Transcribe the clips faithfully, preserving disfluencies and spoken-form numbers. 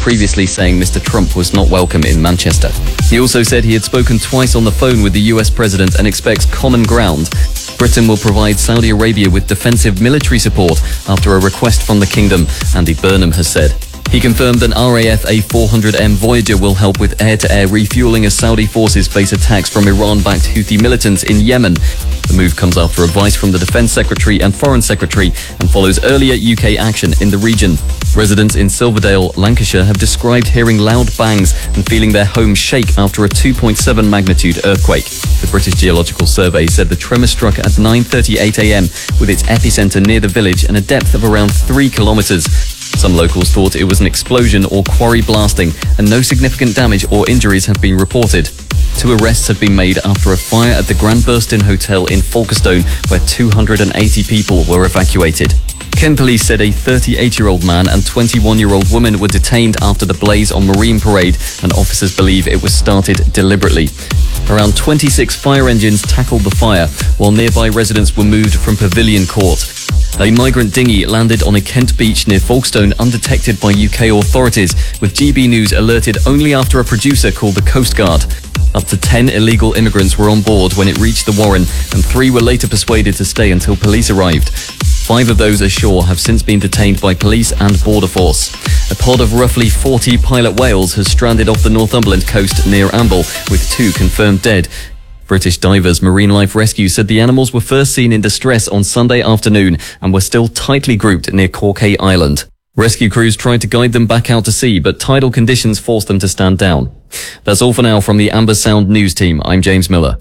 previously saying Mister Trump was not welcome in Manchester. He also said he had spoken twice on the phone with the U S president and expects common ground. Britain will provide Saudi Arabia with defensive military support after a request from the kingdom, Andy Burnham has said. He confirmed an R A F A four hundred M Voyager will help with air-to-air refueling as Saudi forces face attacks from Iran-backed Houthi militants in Yemen. The move comes after advice from the Defence Secretary and Foreign Secretary and follows earlier U K action in the region. Residents in Silverdale, Lancashire have described hearing loud bangs and feeling their homes shake after a two point seven magnitude earthquake. The British Geological Survey said the tremor struck at nine thirty-eight a m with its epicentre near the village and a depth of around three kilometres. Some locals thought it was an explosion or quarry blasting, and no significant damage or injuries have been reported. Two arrests have been made after a fire at the Grand Burston Hotel in Folkestone, where two hundred eighty people were evacuated. Kent Police said a thirty-eight-year-old man and twenty-one-year-old woman were detained after the blaze on Marine Parade, and officers believe it was started deliberately. Around twenty-six fire engines tackled the fire, while nearby residents were moved from Pavilion Court. A migrant dinghy landed on a Kent beach near Folkestone undetected by U K authorities, with G B News alerted only after a producer called the Coast Guard. Up to ten illegal immigrants were on board when it reached the Warren, and three were later persuaded to stay until police arrived. Five of those ashore have since been detained by police and border force. A pod of roughly forty pilot whales has stranded off the Northumberland coast near Amble, with two confirmed dead. British divers Marine Life Rescue said the animals were first seen in distress on Sunday afternoon and were still tightly grouped near Corkay Island. Rescue crews tried to guide them back out to sea, but tidal conditions forced them to stand down. That's all for now from the Amber Sound News team. I'm James Miller.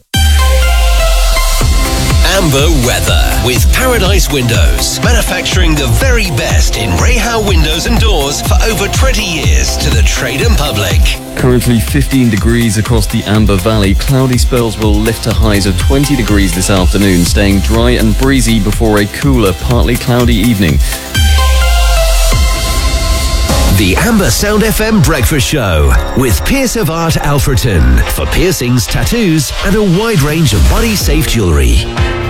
Amber weather with Paradise Windows, manufacturing the very best in Rayhow windows and doors for over twenty years to the trade and public. Currently fifteen degrees across the Amber Valley. Cloudy spells will lift to highs of twenty degrees this afternoon, staying dry and breezy before a cooler, partly cloudy evening. The Amber Sound F M Breakfast Show with Pierce of Art Alfreton for piercings, tattoos and a wide range of body safe jewellery.